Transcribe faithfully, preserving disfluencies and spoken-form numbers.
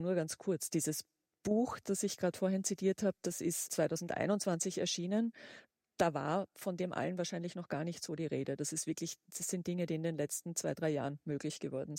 Nur ganz kurz, dieses Buch, das ich gerade vorhin zitiert habe, das ist zwanzig einundzwanzig erschienen. Da war von dem allen wahrscheinlich noch gar nicht so die Rede. Das ist wirklich, das sind Dinge, die in den letzten zwei, drei Jahren möglich geworden sind.